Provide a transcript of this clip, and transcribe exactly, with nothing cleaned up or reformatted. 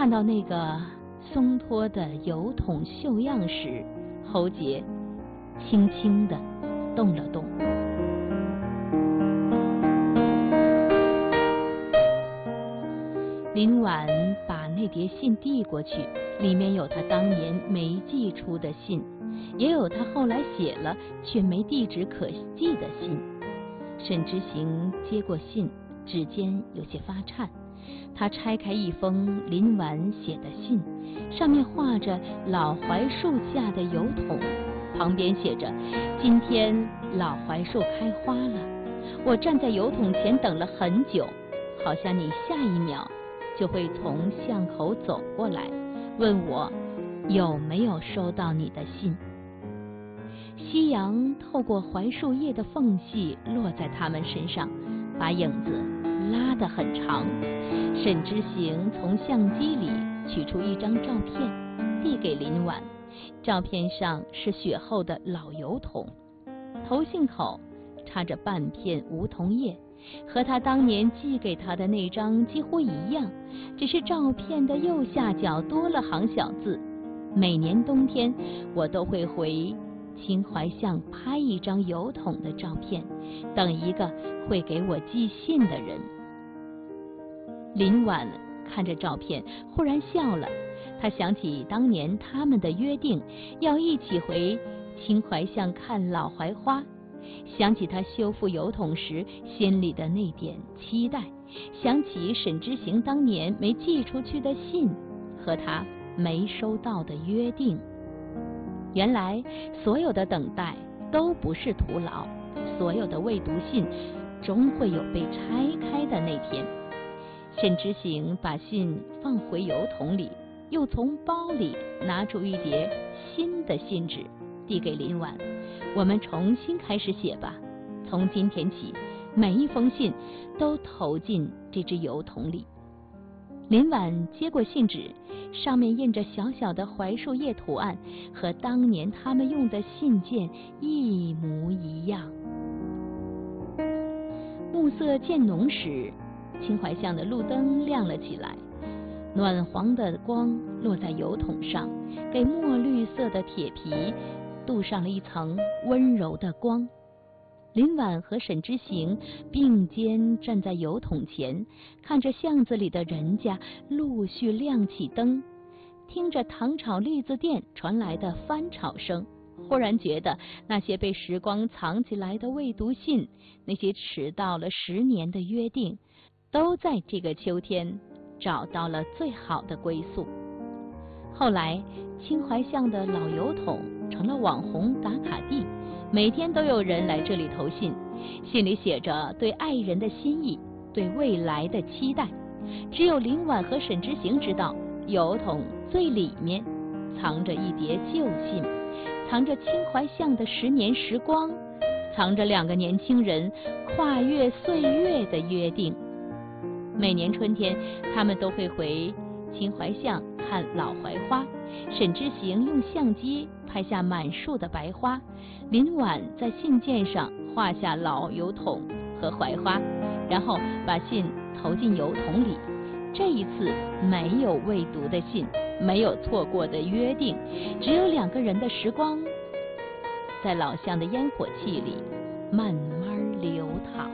看到那个松脱的邮筒绣样时，喉结轻轻地动了动。林婉把那叠信递过去，里面有他当年没寄出的信，也有他后来写了却没地址可寄的信。沈之行接过信，指尖有些发颤。他拆开一封林婉写的信，上面画着老槐树下的邮筒，旁边写着：今天老槐树开花了，我站在邮筒前等了很久，好像你下一秒就会从巷口走过来，问我有没有收到你的信。夕阳透过槐树叶的缝隙落在他们身上，把影子拉得很长。沈之行从相机里取出一张照片，递给林婉。照片上是雪后的老邮筒，头信口插着半片梧桐叶，和他当年寄给他的那张几乎一样，只是照片的右下角多了行小字：每年冬天我都会回秦淮巷拍一张邮筒的照片，等一个会给我寄信的人。林婉看着照片忽然笑了，他想起当年他们的约定，要一起回秦淮巷看老槐花，想起他修复邮筒时心里的那点期待，想起沈之行当年没寄出去的信和他没收到的约定。原来所有的等待都不是徒劳，所有的未读信终会有被拆开的那天。沈之行把信放回邮筒里，又从包里拿出一叠新的信纸递给林婉：我们重新开始写吧，从今天起每一封信都投进这只邮筒里。林婉接过信纸，上面印着小小的槐树叶图案，和当年他们用的信件一模一样。暮色渐浓时，秦淮巷的路灯亮了起来，暖黄的光落在邮筒上，给墨绿色的铁皮镀上了一层温柔的光。林婉和沈之行并肩站在邮筒前，看着巷子里的人家陆续亮起灯，听着糖炒栗子店传来的翻炒声，忽然觉得那些被时光藏起来的未读信，那些迟到了十年的约定，都在这个秋天找到了最好的归宿。后来秦淮巷的老邮筒成了网红打卡地，每天都有人来这里投信，信里写着对爱人的心意，对未来的期待。只有林婉和沈之行知道，邮筒最里面藏着一叠旧信，藏着秦淮巷的十年时光，藏着两个年轻人跨越岁月的约定。每年春天，他们都会回秦淮巷看老槐花，沈之行用相机拍下满树的白花，林婉在信件上画下老邮筒和槐花，然后把信投进邮筒里。这一次没有未读的信，没有错过的约定，只有两个人的时光，在老巷的烟火气里慢慢流淌。